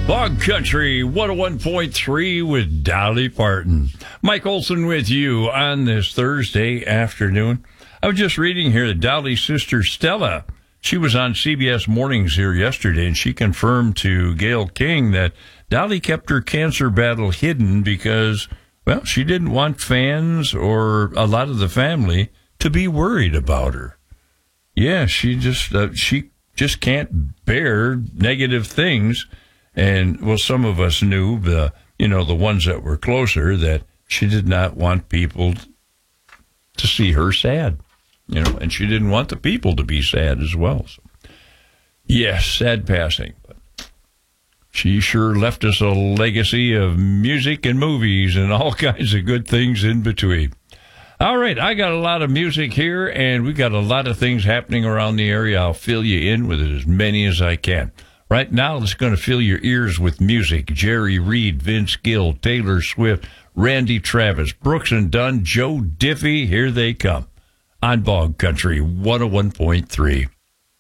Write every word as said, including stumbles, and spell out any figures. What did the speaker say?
Bog Country one oh one point three with Dolly Parton. Mike Olson with you on this Thursday afternoon. I was just reading here that Dolly's sister Stella, she was on C B S Mornings here yesterday, and she confirmed to Gayle King that Dolly kept her cancer battle hidden because, well, she didn't want fans or a lot of the family to be worried about her. Yeah, she just uh, she just can't bear negative things. And, well, some of us knew, the you know, the ones that were closer, that she did not want people to see her sad, you know, and she didn't want the people to be sad as well. So, yes, sad passing. But she sure left us a legacy of music and movies and all kinds of good things in between. All right, I got a lot of music here, and we got a lot of things happening around the area. I'll fill you in with it, as many as I can. Right now, it's going to fill your ears with music. Jerry Reed, Vince Gill, Taylor Swift, Randy Travis, Brooks and Dunn, Joe Diffie. Here they come on Bog Country one oh one point three.